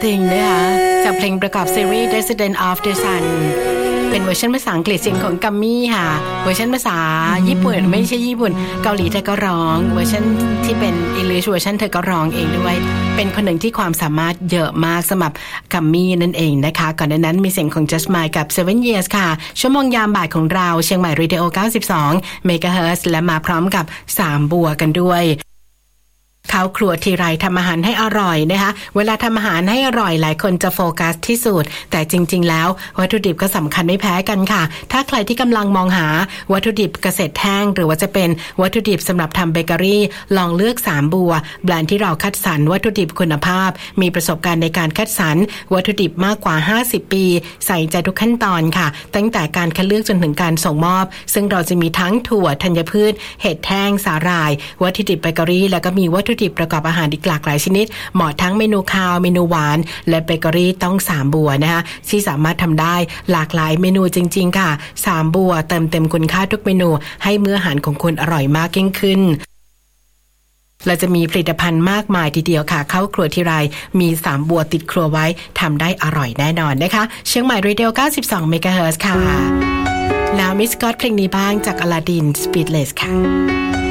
Something นะคะจากเพลงประกอบซีรีส์ Descendants of the Sun เป็นเวอร์ชันภาษาอังกฤษเสียงของกัมมี่ค่ะเวอร์ชันภาษาญี่ปุ่นไม่ใช่ญี่ปุ่นเกาหลีเธอก็ร้องเวอร์ชันที่เป็น English เวอร์ชันเธอก็ร้องเองด้วยเป็นคนหนึ่งที่ความสามารถเยอะมากสำหรับกัมมี่นั่นเองนะคะก่อนหน้านั้นมีเสียงของ Just Mine กับ 7 Years ค่ะชั่วโมงยามบ่ายของเราเชียงใหม่ Radio 92 MHz และมาพร้อมกับ3บัวกันด้วยเข้าครัวทีไรทำอาหารให้อร่อยนะคะเวลาทำอาหารให้อร่อยหลายคนจะโฟกัสที่สูตรแต่จริงๆแล้ววัตถุดิบก็สำคัญไม่แพ้กันค่ะถ้าใครที่กำลังมองหาวัตถุดิบเกษตรแห้งหรือว่าจะเป็นวัตถุดิบสำหรับทำเบเกอรี่ลองเลือก3บัวแบรนด์ที่เราคัดสรรวัตถุดิบคุณภาพมีประสบการณ์ในการคัดสรรวัตถุดิบมากกว่า50ปีใส่ใจทุกขั้นตอนค่ะตั้งแต่การคัดเลือกจนถึงการส่งมอบซึ่งเราจะมีทั้งถั่วธัญพืชเห็ดแห้งสาหร่ายวัตถุดิบเบเกอรี่แล้วก็มีวัตถุดิบประกอบอาหารอีกหลากหลายชนิดเหมาะทั้งเมนูคาวเมนูหวานและเบเกอรี่ต้อง3บัวนะคะที่สามารถทำได้หลากหลายเมนูจริงๆค่ะ3บัวเติมเต็มคุณค่าทุกเมนูให้มื้ออาหารของคุณอร่อยมากยิ่งขึ้นเราจะมีผลิตภัณฑ์มากมายทีเดียวค่ะเข้าครัวทีไรมี3บัวติดครัวไว้ทำได้อร่อยแน่นอนนะคะเชียงใหม่ Radio 92 MHz ค่ะแล้วมิสกอตเพลงนี้บ้างจากอลาดิน Speedless ค่ะ